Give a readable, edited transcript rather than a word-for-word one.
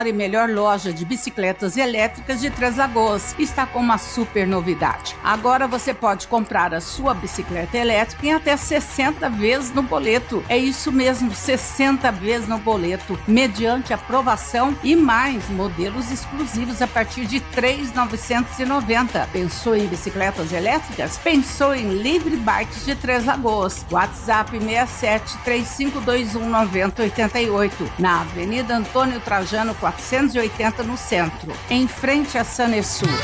e melhor loja de bicicletas elétricas de Três Lagoas está com uma super novidade. Agora você pode comprar a sua bicicleta elétrica em até 60 vezes no boleto. É isso mesmo, 60 vezes no boleto, mediante aprovação e mais modelos exclusivos a partir de R$ 3.990. Pensou em bicicletas elétricas? Pensou em Livre Bikes de Três Lagoas. WhatsApp 67-3521-9088, na Avenida Antônio Trajano 480, no centro, em frente à Sanesul.